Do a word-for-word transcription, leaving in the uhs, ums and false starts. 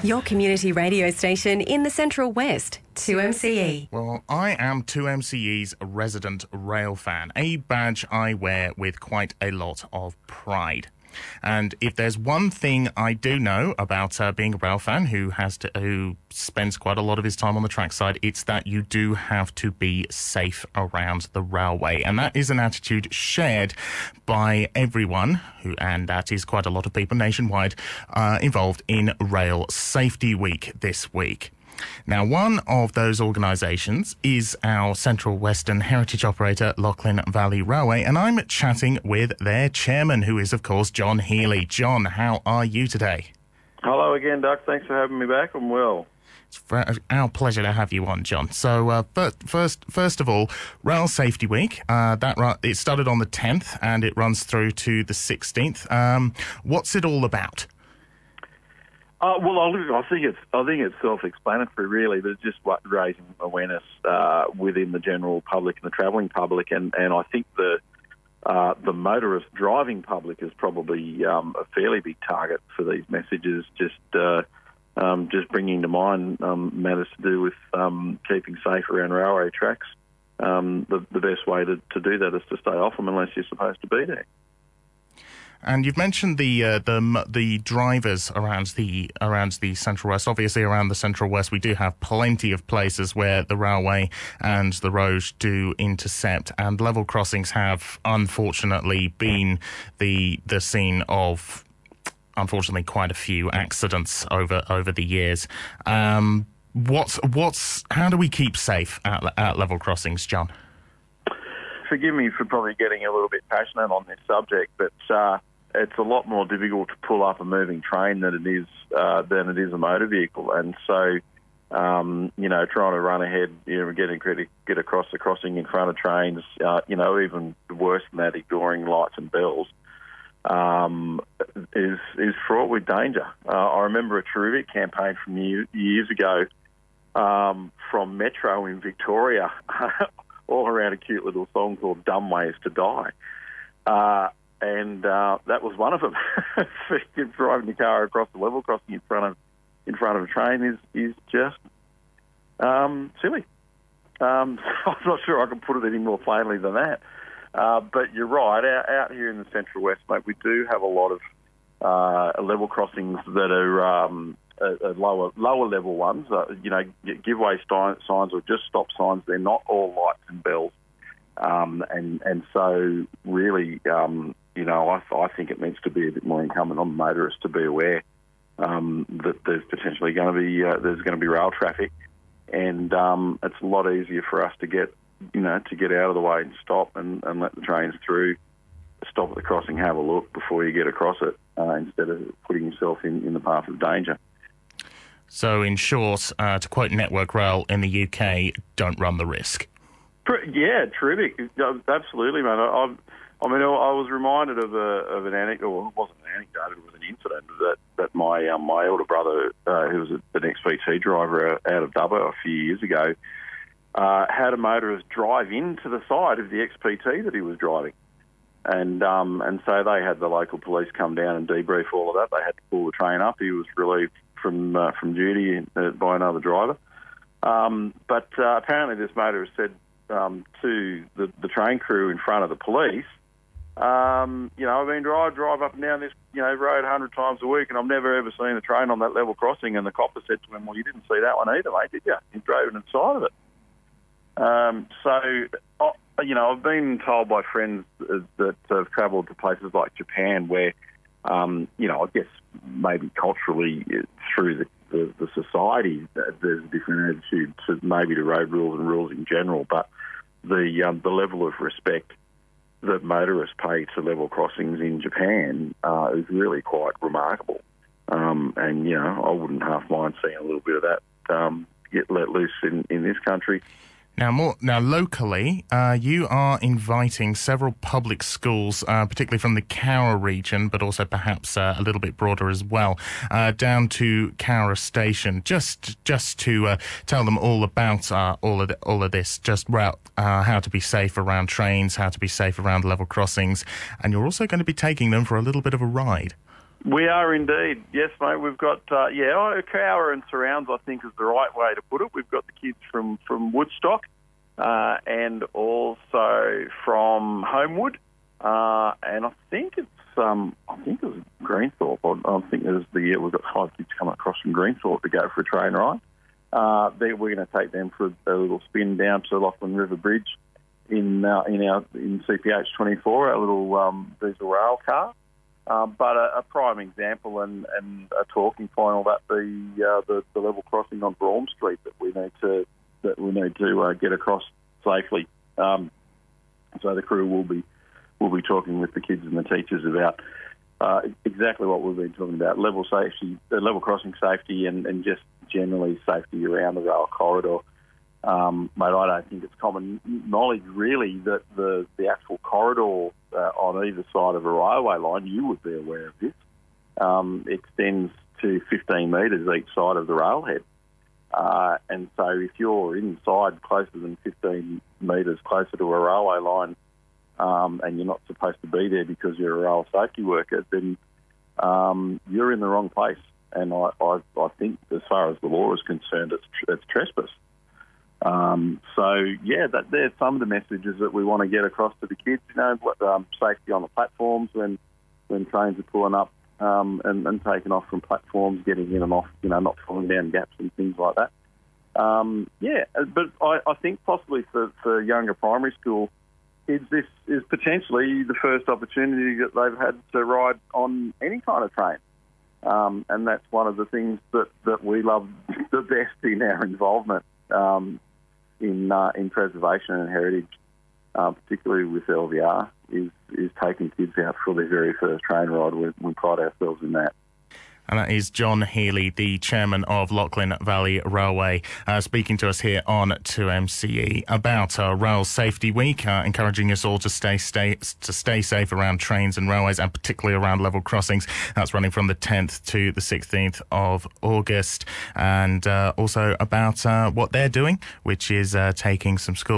Your community radio station in the Central West, two M C E. Well, I am two M C E's resident rail fan, a badge I wear with quite a lot of pride. And if there's one thing I do know about uh, being a rail fan who has to, who spends quite a lot of his time on the trackside, it's that you do have to be safe around the railway. And that is an attitude shared by everyone, who, and that is quite a lot of people nationwide, uh, involved in Rail Safety Week this week. Now, one of those organisations is our Central Western heritage operator, Lachlan Valley Railway, and I'm chatting with their chairman, who is, of course, John Healy. John, how are you today? Hello again, Duck. Thanks for having me back. I'm well. It's our pleasure to have you on, John. So, uh, first, first, first of all, Rail Safety Week. Uh, that run, it started on the tenth and it runs through to the sixteenth. Um, what's it all about? Uh, well, I think it's I think it's self-explanatory, really. But it's just raising awareness uh, within the general public and the travelling public, and, and I think the uh, the motorist driving public is probably um, a fairly big target for these messages. Just uh, um, just bringing to mind um, matters to do with um, keeping safe around railway tracks. Um, the, the best way to, to do that is to stay off them unless you're supposed to be there. And you've mentioned the uh, the the drivers around the around the Central West. Obviously, around the Central West, we do have plenty of places where the railway and the road do intercept, and level crossings have unfortunately been the the scene of unfortunately quite a few accidents over over the years. Um, what's what's how do we keep safe at, at level crossings, John? Forgive me for probably getting a little bit passionate on this subject, but uh, it's a lot more difficult to pull up a moving train than it is uh, than it is a motor vehicle, and so um, you know, trying to run ahead, you know, getting get across the crossing in front of trains, uh, you know, even worse than that, ignoring lights and bells, um, is is fraught with danger. Uh, I remember a terrific campaign from year, years ago um, from Metro in Victoria. All around a cute little song called Dumb Ways to Die. Uh, and uh, that was one of them. Driving the car across the level crossing in front of in front of a train is, is just um, silly. Um, I'm not sure I can put it any more plainly than that. Uh, but you're right, out, out here in the Central West, mate, we do have a lot of uh, level crossings that are um, Uh, uh, lower lower level ones, uh, you know, giveaway st- signs or just stop signs. They're not all lights and bells, um, and and so really, um, you know, I, I think it needs to be a bit more incumbent on motorists to be aware um, that there's potentially going to be uh, there's going to be rail traffic, and um, it's a lot easier for us to get you know to get out of the way and stop and, and let the trains through. Stop at the crossing, have a look before you get across it, uh, instead of putting yourself in, in the path of danger. So, in short, uh, to quote Network Rail in the U K, don't run the risk. Yeah, terrific. Absolutely, man. I, I mean, I was reminded of a of an anecdote. Well, it wasn't an anecdote; it was an incident that that my um, my elder brother, uh, who was an X P T driver out of Dubbo a few years ago, uh, had a motorist drive into the side of the X P T that he was driving, and um, and so they had the local police come down and debrief all of that. They had to pull the train up. He was relieved from uh, from duty uh, by another driver. Um, but uh, apparently this motorist said um, to the, the train crew in front of the police, um, you know, I've been drive, drive up and down this, you know, road a hundred times a week and I've never ever seen a train on that level crossing. And the copper said to him, well, you didn't see that one either, mate, did you? You drove it inside of it. Um, so, uh, you know, I've been told by friends that have travelled to places like Japan where, um, you know, I guess maybe culturally through the, the, the society, there's a different attitude to maybe to road rules and rules in general, but the um, the level of respect that motorists pay to level crossings in Japan uh, is really quite remarkable. Um, and, you know, I wouldn't half mind seeing a little bit of that um, get let loose in, in this country. Now, more now locally, uh, you are inviting several public schools, uh, particularly from the Cowra region, but also perhaps uh, a little bit broader as well, uh, down to Cowra Station, just just to uh, tell them all about uh, all of the, all of this, just route, uh, how to be safe around trains, how to be safe around level crossings, and you're also going to be taking them for a little bit of a ride. We are indeed. Yes, mate. We've got, uh, yeah, oh, Cowra and surrounds, I think, is the right way to put it. We've got the kids from, from Woodstock uh, and also from Homewood. Uh, and I think it's, um, I think it was Greenthorpe. I, I think it was the year we've got five kids coming across from Greenthorpe to go for a train ride. Uh, they, we're going to take them for a, a little spin down to Lachlan River Bridge in uh, in our in C P H twenty-four, our little um, diesel rail car. Um, but a, a prime example and, and a talking point will that be uh, the, the level crossing on Braum Street that we need to that we need to uh, get across safely. Um, so the crew will be will be talking with the kids and the teachers about uh, exactly what we've been talking about: level safety, uh, level crossing safety, and, and just generally safety around the rail corridor. Um, mate, I don't think it's common knowledge really that the, the actual corridor uh, on either side of a railway line, you would be aware of this, um, extends to fifteen metres each side of the railhead. Uh, and so if you're inside closer than fifteen metres closer to a railway line um, and you're not supposed to be there because you're a rail safety worker, then um, you're in the wrong place. And I, I, I think as far as the law is concerned, it's, it's trespass. Um, so, yeah, that there's some of the messages that we want to get across to the kids, you know, um, safety on the platforms when when trains are pulling up um, and, and taking off from platforms, getting in and off, you know, not falling down gaps and things like that. Um, yeah, but I, I think possibly for, for younger primary school kids, this is potentially the first opportunity that they've had to ride on any kind of train. Um, and that's one of the things that, that we love the best in our involvement. Um, in uh, in preservation and heritage, uh, particularly with L V R, is is taking kids out for their very first train ride. We, we pride ourselves in that. And that is John Healy, the chairman of Lachlan Valley Railway, uh, speaking to us here on two M C E about uh, Rail Safety Week, uh, encouraging us all to stay, stay to stay safe around trains and railways, and particularly around level crossings. That's running from the tenth to the sixteenth of August, and uh, also about uh, what they're doing, which is uh, taking some schools